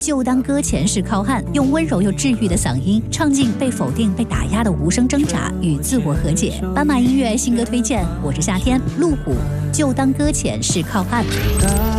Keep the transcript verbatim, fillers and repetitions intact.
就当搁浅是靠岸，用温柔又治愈的嗓音，唱尽被否定、被打压的无声挣扎与自我和解。斑马音乐新歌推荐，我是夏天，路虎。就当搁浅是靠岸。